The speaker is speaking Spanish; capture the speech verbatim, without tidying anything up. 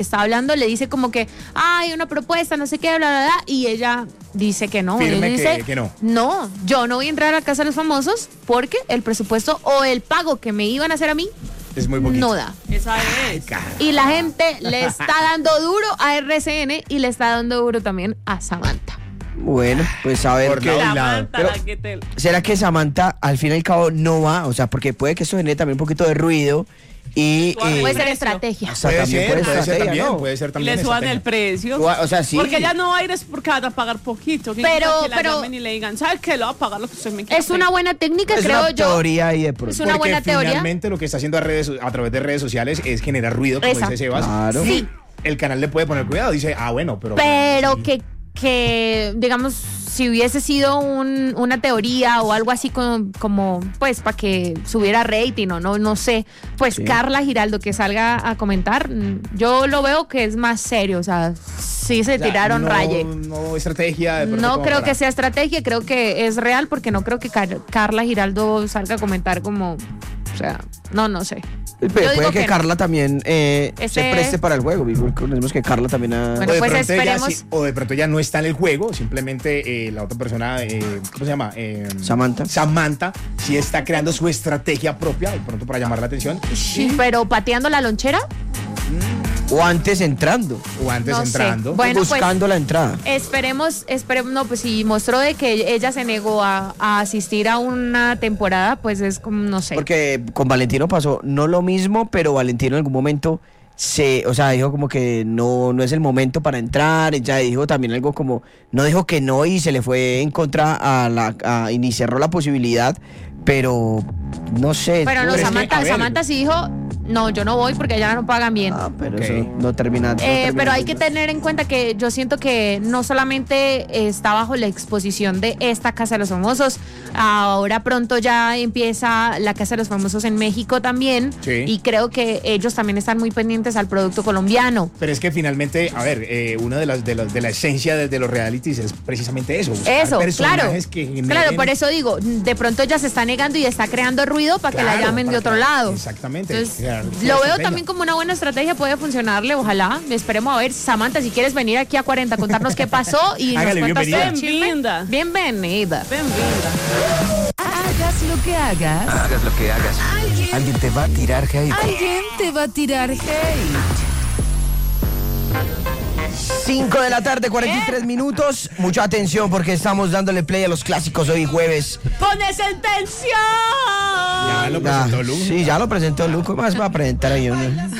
está hablando, le dice como que hay una propuesta, no sé qué, bla, bla, bla, y ella dice que no. Firme ella dice, que, que no. No, yo no voy a entrar a la Casa de los Famosos porque el presupuesto o el pago que me iban a hacer a mí es muy poquito. No da. Esa es. Y la gente le está dando duro a R C N y le está dando duro también a Samantha. Bueno, pues a ver Por qué. lado y lado. Samantha, Pero- la que te... ¿Será que Samantha al fin y al cabo no va? O sea, porque puede que eso genere también un poquito de ruido y... Suave. eh, Puede ser precio. estrategia. o sea, Puede también ser, puede puede ser estrategia, también, ¿no? puede ser Y también. le suban estrategia. el precio. O sea, sí. Porque ella no va a ir es porque van a pagar poquito. Que Pero- que la pero- llamen y le digan, ¿sabes qué? Lo va a pagar lo que usted me quiere. Es una buena técnica, Es creo una yo. teoría ahí de pronto. Es una Porque buena teoría. finalmente lo que está haciendo a, redes, a través de redes sociales es generar ruido, como Esa. dice Sebas. Claro. Sí. El canal le puede poner cuidado, dice, ah, bueno, pero... Pero sí. que, que, digamos, si hubiese sido un- una teoría o algo así como, como pues, para que subiera rating o no, no sé, pues Sí. Carla Giraldo que salga a comentar, mm, yo lo veo que es más serio, o sea, sí se O sea, tiraron no, raye. No estrategia. de pronto No como creo para- que sea estrategia, creo que es real porque no creo que Car- Carla Giraldo salga a comentar como, o sea, no, no sé. Pero Yo puede digo que, que no. Carla también eh, Ese- se preste para el juego. Recordemos que Carla también ha... Bueno, o, de pues pronto ella esperemos. sí- o de pronto ya no está en el juego, simplemente eh, la otra persona, eh, ¿cómo se llama? Eh, Samantha. Samantha, sí está creando su estrategia propia, de pronto para llamar la atención. Sí, pero pateando la lonchera, O antes entrando. O antes No sé. entrando. Bueno, pues- buscando la entrada. esperemos, esperemos, no, pues si mostró de que ella se negó a, a asistir a una temporada, pues es como, no sé. Porque con Valentino pasó no lo mismo, pero Valentino en algún momento se, o sea, dijo como que no, no es el momento para entrar. Ella dijo también algo como, no dijo que no y se le fue en contra a la, a, y ni cerró la posibilidad, pero no sé. Pero no, Pero es que, Samantha, a ver. Samantha sí dijo, no, yo no voy porque allá no pagan bien. Ah, pero Ok. eso no termina. no Eh, termina pero hay que siendo. tener en cuenta que yo siento que no solamente está bajo la exposición de esta Casa de los Famosos, ahora pronto ya empieza la Casa de los Famosos en México también, Sí. y creo que ellos también están muy pendientes al producto colombiano. Pero es que finalmente, a ver, eh, una de las de, las- de la esencia de, de los realities es precisamente eso. buscar Eso, claro. personajes que generen- Claro, por eso digo, de pronto ella se está negando y está creando ruido para que la Claro, llamen de para otro que- lado. Exactamente. Entonces, Crear- lo crear veo estrategia. también como una buena estrategia, puede funcionarle, ojalá. Esperemos a ver. Samantha, si quieres venir aquí a cuarenta a contarnos qué pasó y nos Hágale, cuentas bienvenida. todo el chisme. Bienvenida. Bienvenida. Bienvenida. Hagas lo que hagas, Hagas lo que hagas. Alguien te va a tirar hate. alguien te va a tirar hate. cinco de la tarde, cuarenta y tres minutos. Mucha atención porque estamos dándole play a los clásicos hoy jueves. ¡Pones en tensión! Ya lo Ah, presentó Lu. sí, ya lo presentó Lu. ¿Cómo más va a presentar ahí uno?